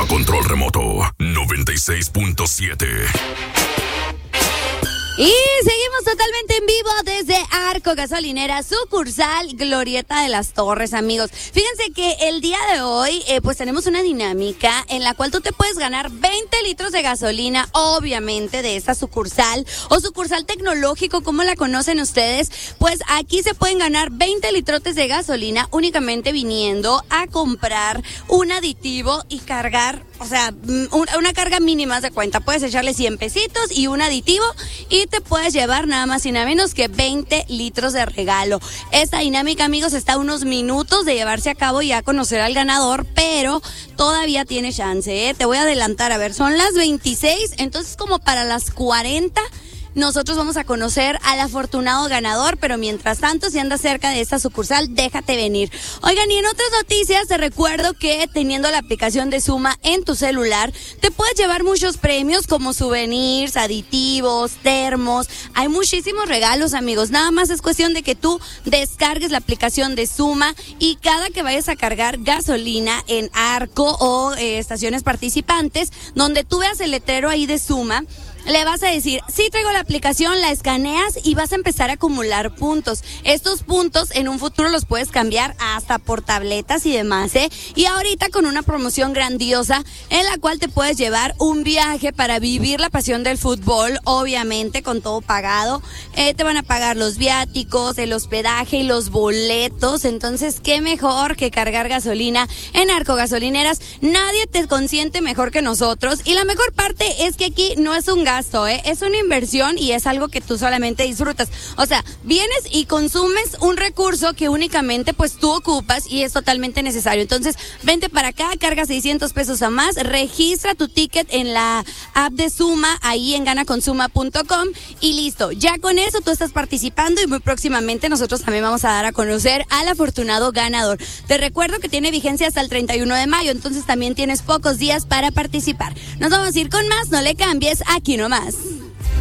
control remoto 96.7. Y seguimos totalmente en vivo desde Arco Gasolinera, sucursal Glorieta de las Torres, amigos. Fíjense que el día de hoy, pues tenemos una dinámica en la cual tú te puedes ganar 20 litros de gasolina, obviamente, de esta sucursal o sucursal tecnológico, como la conocen ustedes. Pues aquí se pueden ganar 20 litrotes de gasolina únicamente viniendo a comprar un aditivo y cargar, o sea, una carga mínima de cuenta. Puedes echarle 100 pesitos y un aditivo y te puedes llevar nada más y nada menos que 20 litros de regalo. Esta dinámica, amigos, está a unos minutos de llevarse a cabo y a conocer al ganador, pero todavía tiene chance, ¿eh? Te voy a adelantar, a ver, son las 26, entonces como para las 40... nosotros vamos a conocer al afortunado ganador, pero mientras tanto, si andas cerca de esta sucursal, déjate venir. Oigan, y en otras noticias, te recuerdo que teniendo la aplicación de Suma en tu celular, te puedes llevar muchos premios como souvenirs, aditivos, termos. Hay muchísimos regalos, amigos. Nada más es cuestión de que tú descargues la aplicación de Suma y cada que vayas a cargar gasolina en Arco o estaciones participantes, donde tú veas el letrero ahí de Suma, le vas a decir, sí traigo la aplicación, la escaneas y vas a empezar a acumular puntos. Estos puntos en un futuro los puedes cambiar hasta por tabletas y demás, ¿eh? Y ahorita con una promoción grandiosa en la cual te puedes llevar un viaje para vivir la pasión del fútbol, obviamente con todo pagado. Te van a pagar los viáticos, el hospedaje y los boletos. Entonces, qué mejor que cargar gasolina en Arco Gasolineras. Nadie te consiente mejor que nosotros. Y la mejor parte es que aquí no es un gasto, es una inversión y es algo que tú solamente disfrutas. O sea, vienes y consumes un recurso que únicamente pues tú ocupas y es totalmente necesario. Entonces, vente para acá, carga 600 pesos a más, registra tu ticket en la app de Suma, ahí en ganaconsuma.com y listo. Ya con eso tú estás participando y muy próximamente nosotros también vamos a dar a conocer al afortunado ganador. Te recuerdo que tiene vigencia hasta el 31 de mayo, entonces también tienes pocos días para participar. Nos vamos a ir con más, no le cambies, aquí nomás.